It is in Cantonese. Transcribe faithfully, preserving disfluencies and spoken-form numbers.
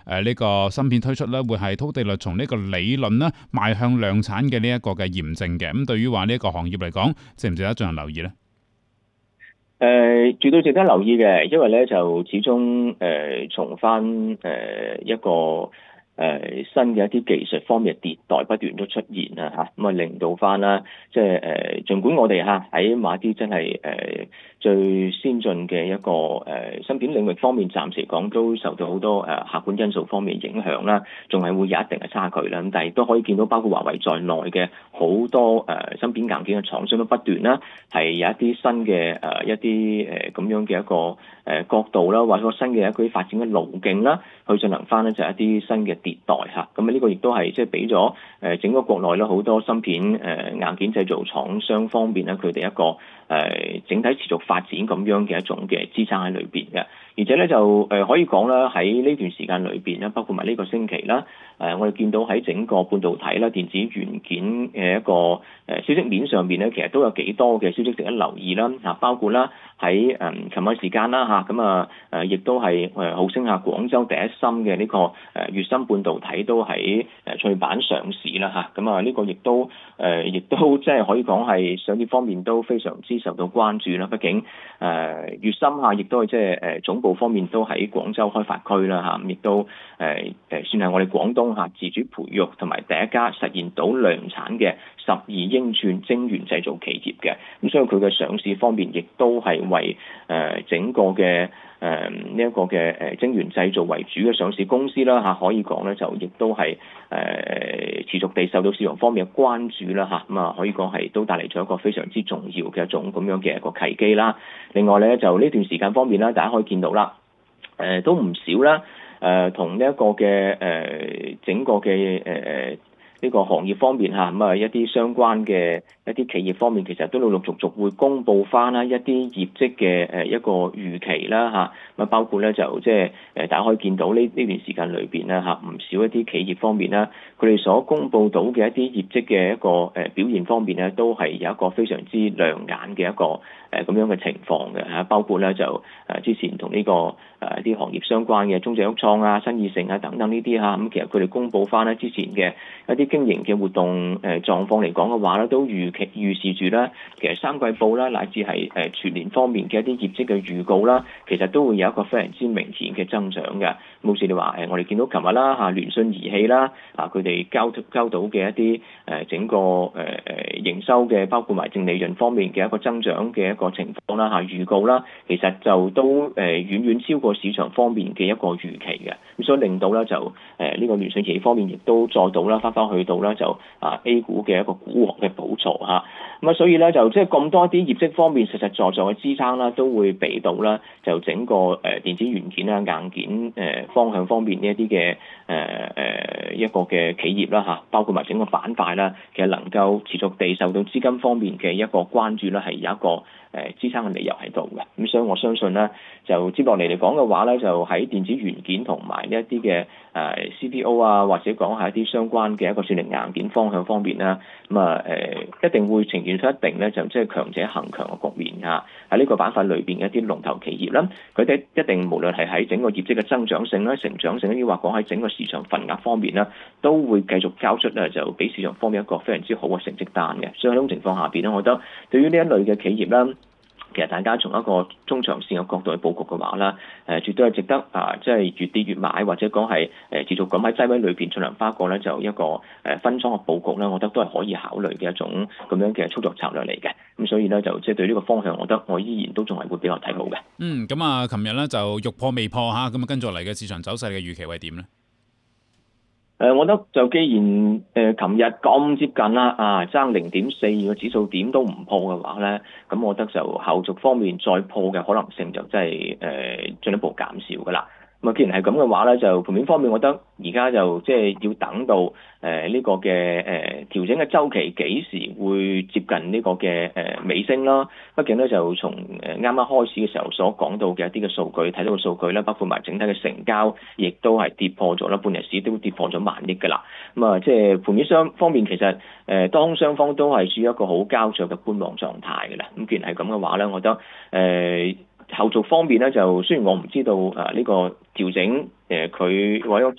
誒呢個芯片推出咧，會係滔地律從呢個理論咧邁向量產嘅呢一個嘅驗證嘅。咁對於話呢一個行業嚟講，值唔值得進行留意咧？ 誒、呃，絕對值得留意嘅，因為咧就始終誒、呃、從翻誒、呃、一個誒、呃、新嘅一啲技術方面嘅迭代不斷都出現啦嚇，咁啊令到翻啦，即係誒，儘管我哋嚇喺某啲真係誒、呃、最先進嘅一個誒、呃、芯片領域方面，暫時講都受到好多誒、呃、客觀因素方面影響啦，仲係會有一定嘅差距啦。咁但係都可以見到，包括華為在內嘅好多誒、呃、芯片硬件嘅廠商都不斷啦，係有一啲新嘅誒、呃、一啲誒咁樣嘅一個誒、呃、角度啦，或者個新嘅一啲發展嘅路徑啦，去進行翻咧就係一啲新嘅迭代嚇。咁啊呢個亦都係即係俾咗誒整個國內咧好多芯片誒、呃、硬件製造廠商方面咧，佢哋一個誒、呃、整體持續發展咁樣嘅一種嘅支撐喺裏邊嘅。而且咧就誒、呃、可以講啦，喺呢段時間裏邊咧，包括埋呢個星期啦，誒、呃、我哋見到喺整個半導體啦、電子元件嘅一個誒消息面上邊咧，其實都有幾多嘅消息值得留意啦。嚇，包括啦喺誒琴日時間啦嚇，咁啊誒亦都係誒號稱下廣州第一芯嘅呢個誒粵芯半導體都喺誒創業板上市啦嚇，咁啊呢個亦都誒亦都即係可以講係上市方面都非常之受到關注啦。畢竟誒粵芯嚇亦都係即係誒總部方面都喺廣州開發區啦嚇，咁亦都誒誒算係我哋廣東嚇自主培育同埋第一家實現到量產嘅十二英寸晶圓製造企業嘅，咁所以佢嘅上市方面亦都係為誒整個嘅誒呢一個嘅誒晶圓製造為主嘅上市公司啦嚇，可以講咧就亦都係誒持續地受到市場方面嘅關注啦嚇，咁啊可以講係都帶嚟咗一個非常之重要嘅一種咁樣嘅一個契機啦。另外咧就呢段時間方面啦，大家可以見到啦，誒、呃、都唔少啦，誒同呢一個嘅誒、呃、整個嘅誒誒呢個行業方面嚇，咁啊一啲相關嘅一啲企業方面，其實都陸陸續續會公布翻啦一啲業績嘅誒一個預期啦嚇，咁啊包括咧就即係誒大家可以見到呢呢段時間裏邊咧嚇，唔少一啲企業方面啦，佢哋所公布到嘅一啲業績嘅一個誒表現方面咧，都係有一個非常之亮眼嘅一個誒咁樣嘅情況嘅嚇，包括咧就誒之前同呢個誒一啲行業相關嘅中證屋創啊、新意盛啊等等呢啲嚇，咁其實佢哋公布翻咧之前嘅一啲經營嘅活動誒狀況嚟講嘅話咧，都預期預示住咧，其實三季報啦，乃至係誒全年方面嘅一啲業績嘅預告啦，其實都會有一個非常之明顯嘅增長嘅。好似你話誒，我哋見到琴日啦嚇，聯信儀器啦啊，佢哋交交到嘅一啲誒整個誒誒營收嘅，包括埋淨利潤方面嘅一個增長嘅一個情況啦嚇，預告啦，其實就都誒遠遠超過市場方面嘅一個預期嘅。咁所以令到咧就誒呢個聯信儀器方面亦都再到啦，翻返去到咧就啊 A 股嘅一個股王嘅寶座嚇。咁啊，所以咧就即係咁多啲業績方面實實在在嘅支撐啦，都會俾到啦，就整個誒電子元件啊、硬件誒方向方面呢一啲嘅誒誒一個嘅企業啦嚇，包括埋整個板塊啦，其實能夠持續地受到資金方面嘅一個關注啦，係有一個誒支撐嘅理由喺度嘅。咁所以我相信咧，就接落嚟嚟講嘅話咧，就喺電子元件同埋呢一啲嘅誒 C P O 啊，或者講下一啲相關嘅一個算力硬件方向方面啦，咁啊誒一定會呈現出一定咧就即係強者恒強嘅局面嚇。喺呢個板塊裏邊嘅一啲龍頭企業啦，佢哋一定無論係喺整個業績嘅增長性啦、成長性，抑或講喺整個市場份額方面啦，都會繼續交出咧就俾市場方面一個非常之好嘅成績單嘅。所以喺呢種情況下邊咧，我覺得對於呢一類嘅企業啦，其實大家從一個中長線嘅角度去佈局嘅話啦，誒絕對係值得啊！即係越跌越買，或者講係誒持續咁喺低位裏邊進行翻一個咧，就一個誒分倉嘅佈局咧，我覺得都係可以考慮嘅一種咁樣嘅操作策略嚟嘅。咁所以咧就即係對呢個方向，我覺得我依然都仲係會比較睇好嘅。 嗯，咁啊，琴日咧就欲破未破嚇，咁啊跟住嚟嘅市場走勢嘅預期係點咧？ 誒、呃，我覺得就既然誒琴日咁接近啦，啊爭零點四個指數點都唔破嘅話咧，咁我覺得就後續方面再破嘅可能性就真係誒進一步減少㗎啦。咁啊，既然係咁嘅話咧，就盤面方面，我覺得而家就即係要等到誒呢、呃這個嘅誒、呃、調整嘅週期幾時會接近呢個嘅誒、呃、尾聲啦。畢竟咧就從誒啱啱開始嘅時候所講到嘅一啲嘅數據，睇到嘅數據咧，包括埋整體嘅成交，亦都係跌破咗啦，半日市都跌破咗萬億㗎啦。咁、嗯、啊，即係盤面雙方面，其實誒、呃、當雙方都係處於一個好膠着嘅觀望狀態㗎啦。咁既然係咁嘅話咧，我覺得誒。呃後續方面咧，就雖然我唔知道誒呢、呃這個調整誒佢或者